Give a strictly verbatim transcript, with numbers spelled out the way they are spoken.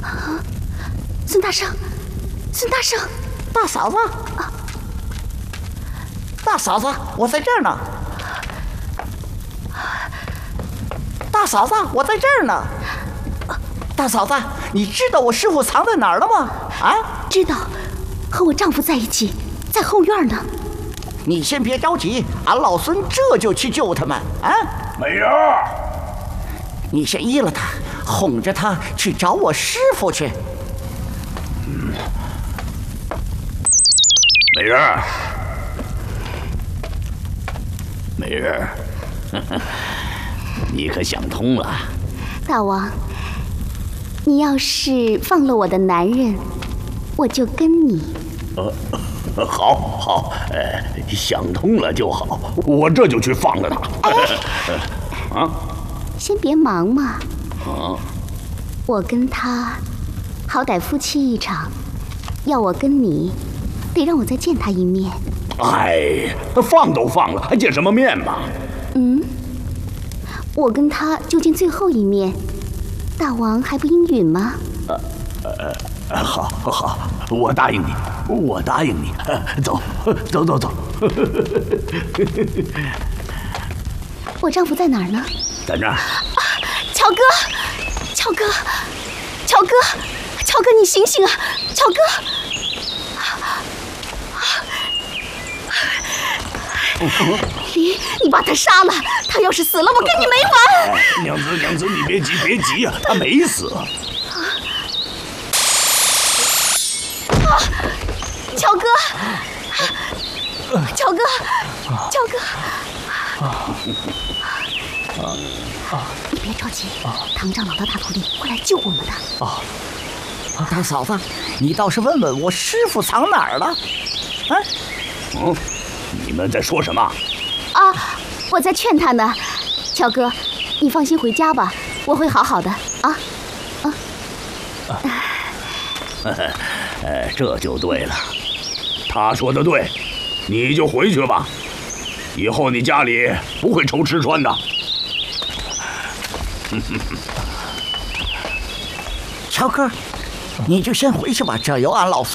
孙大圣，孙大圣， 大嫂子，啊、大嫂子，我在这儿呢。大嫂子，我在这儿呢。大嫂子，你知道我师傅藏在哪儿了吗？啊， 知道，和我丈夫在一起，在后院呢。 你先别着急，俺老孙这就去救他们。啊， 美人儿， 你先依了他，哄着他去找我师傅去。 嗯，美人儿，美人儿，你可想通了？ 大王，你要是放了我的男人，我就跟你。 呃。好，好，呃，想通了就好，我这就去放了他。 哎、啊，先别忙嘛。啊，我跟他，好歹夫妻一场，要我跟你，得让我再见他一面。 哎，放都放了，还见什么面嘛？ 嗯，我跟他就见最后一面，大王还不应允吗？ 呃呃，好，好，我答应你。我答应你，走，走，走，走。 我丈夫在哪儿呢？ 在这儿。啊， 乔哥，乔哥，乔哥，乔哥，你醒醒啊！乔哥，你你把他杀了，他要是死了，我跟你没完。 哎、娘子，娘子，你别急，别急呀、啊，他没死。 啊！乔哥，乔哥，乔哥，你别着急，唐长老的大徒弟会来救我们的。 啊，大嫂子，你倒是问问我师傅藏哪儿了？啊？ 嗯，你们在说什么？ 啊，我在劝他呢。乔哥，你放心回家吧，我会好好的啊啊。 哎，这就对了。他说的对，你就回去吧。以后你家里不会愁吃穿的。 乔哥，你就先回去吧，这有俺老孙